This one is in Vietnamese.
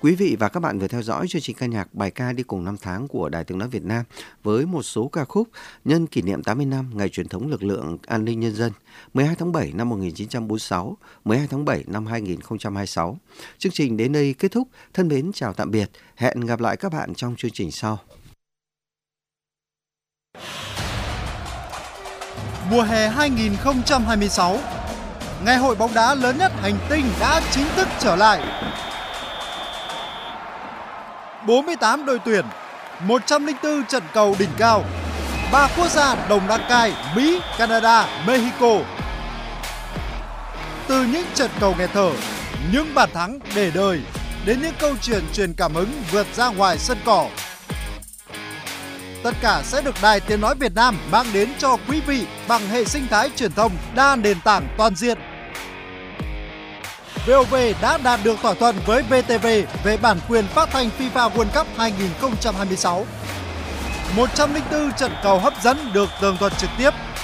Quý vị và các bạn vừa theo dõi chương trình ca nhạc bài ca đi cùng năm tháng của Đài Tiếng nói Việt Nam với một số ca khúc nhân kỷ niệm 80 năm ngày truyền thống lực lượng an ninh nhân dân 12 tháng 7 năm 1946, 12 tháng 7 năm 2026. Chương trình đến đây kết thúc. Thân mến chào tạm biệt. Hẹn gặp lại các bạn trong chương trình sau. Mùa hè 2026, ngày hội bóng đá lớn nhất hành tinh đã chính thức trở lại. 48 đội tuyển, 104 trận cầu đỉnh cao, 3 quốc gia đồng đăng cai Mỹ, Canada, Mexico. Từ những trận cầu nghẹt thở, những bàn thắng để đời, đến những câu chuyện truyền cảm hứng vượt ra ngoài sân cỏ. Tất cả sẽ được Đài Tiếng nói Việt Nam mang đến cho quý vị bằng hệ sinh thái truyền thông đa nền tảng toàn diện. VOV đã đạt được thỏa thuận với VTV về bản quyền phát thanh FIFA World Cup 2026. 104 trận cầu hấp dẫn được tường thuật trực tiếp